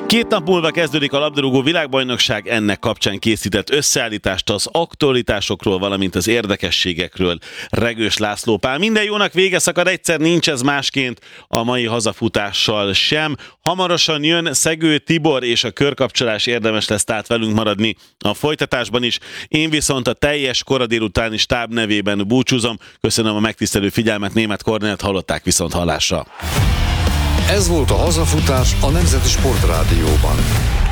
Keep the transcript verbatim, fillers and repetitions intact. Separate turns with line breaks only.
Két nap múlva kezdődik a labdarúgó világbajnokság, ennek kapcsán készített összeállítást az aktualitásokról, valamint az érdekességekről Regős László Pál. Minden jónak vége szakad, egyszer nincs ez másként a mai hazafutással sem. Hamarosan jön Szegő Tibor, és a körkapcsolás érdemes lesz tehát velünk maradni a folytatásban is. Én viszont a teljes kora délutáni stáb nevében búcsúzom. Köszönöm a megtisztelő figyelmet, Németh Kornélt hallották, viszont hallásra.
Ez volt a Hazafutás a Nemzeti Sportrádióban.